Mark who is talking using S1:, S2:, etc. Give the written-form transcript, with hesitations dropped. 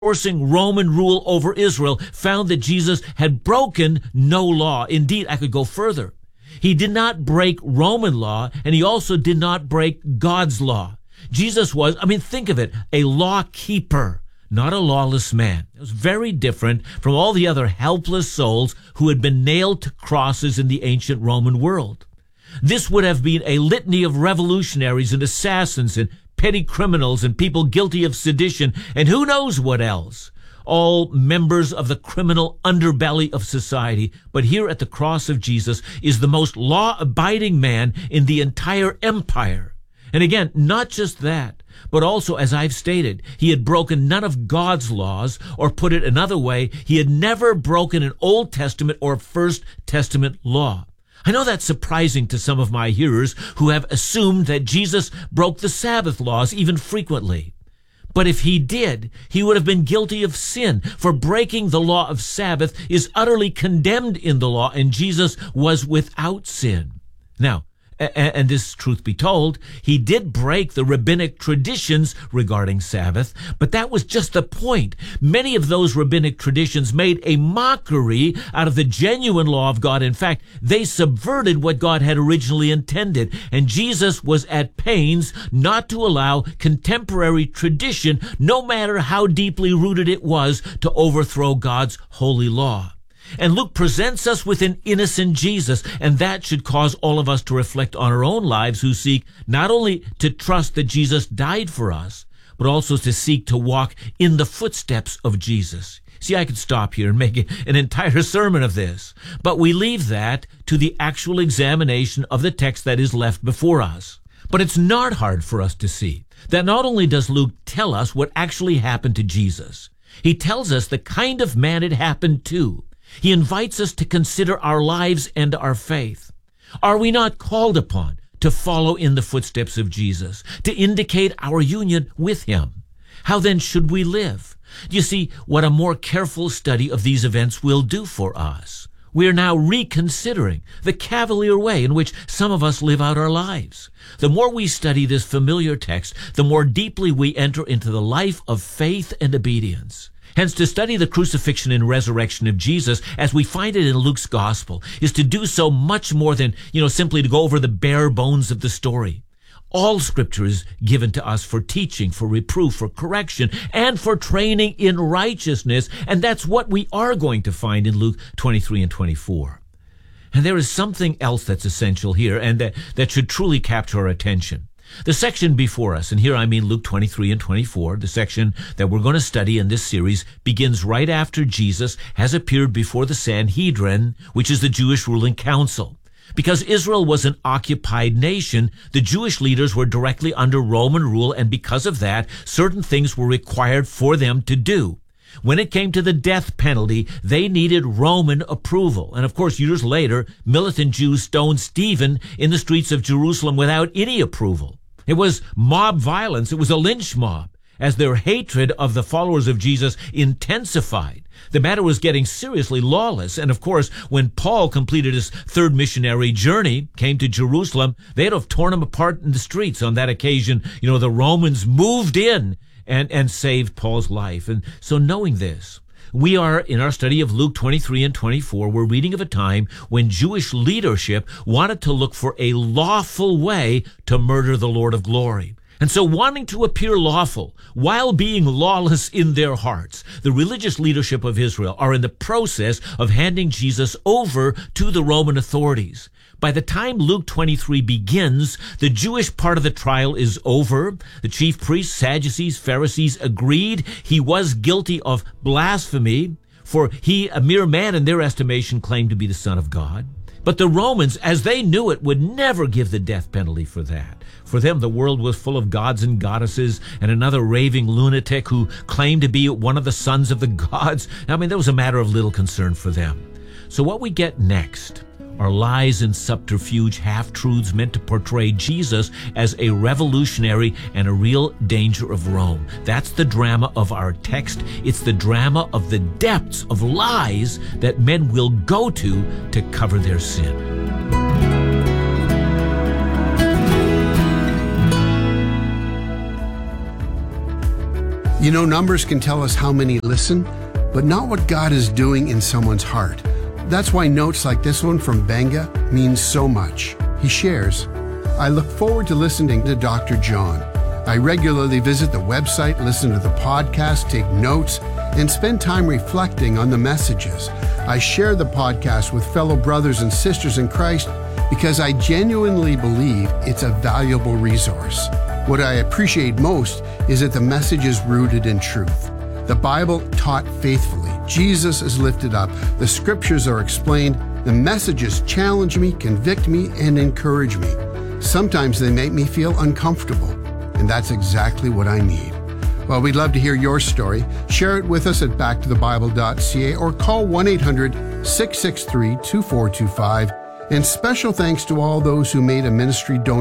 S1: enforcing Roman rule over Israel, found that Jesus had broken no law. Indeed, I could go further. He did not break Roman law, and he also did not break God's law. Jesus was, think of it, a law keeper, not a lawless man. It was very different from all the other helpless souls who had been nailed to crosses in the ancient Roman world. This would have been a litany of revolutionaries and assassins and petty criminals and people guilty of sedition and who knows what else, all members of the criminal underbelly of society. But here at the cross of Jesus is the most law-abiding man in the entire empire. And again, not just that, but also, as I've stated, he had broken none of God's laws, or put it another way, he had never broken an Old Testament or First Testament law. I know that's surprising to some of my hearers who have assumed that Jesus broke the Sabbath laws even frequently. But if he did, he would have been guilty of sin, for breaking the law of Sabbath is utterly condemned in the law, and Jesus was without sin. Now, and this, truth be told, he did break the rabbinic traditions regarding Sabbath, but that was just the point. Many of those rabbinic traditions made a mockery out of the genuine law of God. In fact, they subverted what God had originally intended, and Jesus was at pains not to allow contemporary tradition, no matter how deeply rooted it was, to overthrow God's holy law. And Luke presents us with an innocent Jesus, and that should cause all of us to reflect on our own lives, who seek not only to trust that Jesus died for us, but also to seek to walk in the footsteps of Jesus. See, I could stop here and make an entire sermon of this, but we leave that to the actual examination of the text that is left before us. But it's not hard for us to see that not only does Luke tell us what actually happened to Jesus, he tells us the kind of man it happened to. He invites us to consider our lives and our faith. Are we not called upon to follow in the footsteps of Jesus, to indicate our union with him? How then should we live? You see what a more careful study of these events will do for us. We are now reconsidering the cavalier way in which some of us live out our lives. The more we study this familiar text, the more deeply we enter into the life of faith and obedience. Hence, to study the crucifixion and resurrection of Jesus as we find it in Luke's gospel is to do so much more than, simply to go over the bare bones of the story. All Scripture is given to us for teaching, for reproof, for correction, and for training in righteousness, and that's what we are going to find in Luke 23 and 24. And there is something else that's essential here, and that should truly capture our attention. The section before us, and here I mean Luke 23 and 24, the section that we're going to study in this series, begins right after Jesus has appeared before the Sanhedrin, which is the Jewish ruling council. Because Israel was an occupied nation, the Jewish leaders were directly under Roman rule, and because of that, certain things were required for them to do. When it came to the death penalty, they needed Roman approval. And of course, years later, militant Jews stoned Stephen in the streets of Jerusalem without any approval. It was mob violence. It was a lynch mob. As their hatred of the followers of Jesus intensified, the matter was getting seriously lawless. And of course, when Paul completed his third missionary journey, came to Jerusalem, they'd have torn him apart in the streets. On that occasion, the Romans moved in and saved Paul's life. And so knowing this, we are, in our study of Luke 23 and 24, we're reading of a time when Jewish leadership wanted to look for a lawful way to murder the Lord of glory. And so, wanting to appear lawful while being lawless in their hearts, the religious leadership of Israel are in the process of handing Jesus over to the Roman authorities. By the time Luke 23 begins, the Jewish part of the trial is over. The chief priests, Sadducees, Pharisees agreed he was guilty of blasphemy, for he, a mere man in their estimation, claimed to be the Son of God. But the Romans, as they knew it, would never give the death penalty for that. For them, the world was full of gods and goddesses and another raving lunatic who claimed to be one of the sons of the gods. That was a matter of little concern for them. So what we get next are lies and subterfuge, half-truths meant to portray Jesus as a revolutionary and a real danger of Rome. That's the drama of our text. It's the drama of the depths of lies that men will go to cover their sin.
S2: You know, numbers can tell us how many listen, but not what God is doing in someone's heart. That's why notes like this one from Benga means so much. He shares, I look forward to listening to Dr. John. I regularly visit the website, listen to the podcast, take notes, and spend time reflecting on the messages. I share the podcast with fellow brothers and sisters in Christ because I genuinely believe it's a valuable resource. What I appreciate most is that the message is rooted in truth. The Bible taught faithfully. Jesus is lifted up. The scriptures are explained. The messages challenge me, convict me, and encourage me. Sometimes they make me feel uncomfortable, and that's exactly what I need. Well, we'd love to hear your story. Share it with us at backtothebible.ca or call 1-800-663-2425. And special thanks to all those who made a ministry donation